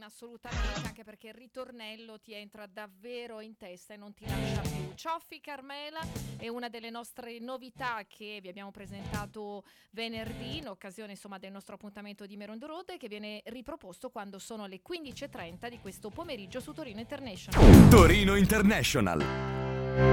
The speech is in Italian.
assolutamente, anche perché il ritornello ti entra davvero in testa e non ti lascia più. Cioffi Carmela è una delle nostre novità che vi abbiamo presentato venerdì in occasione insomma del nostro appuntamento di Meron the Road, che viene riproposto quando sono le 15:30 di questo pomeriggio su Torino International. Torino International.